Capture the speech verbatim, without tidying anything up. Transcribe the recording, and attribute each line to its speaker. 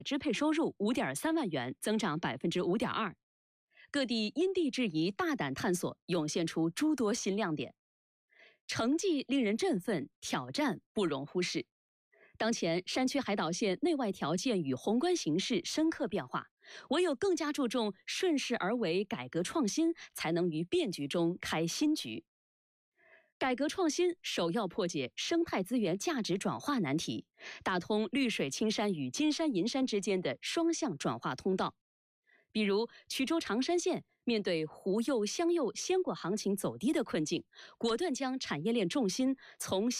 Speaker 1: 支配收入五点三万元，增长百分之五点二。各地因地制宜，大胆探索，涌现出诸多新亮点。成绩令人振奋，挑战不容忽视。当前山区海岛线内外条件与宏观形势深刻变化，唯有更加注重顺势而为、改革创新，才能于变局中开新局。改革创新首要破解生态资源价值转化难题，打通绿水青山与金山银山之间的双向转化通道。比如衢州长山县面对湖柚、香柚、鲜果行情走低的困境，果断将产业链重心从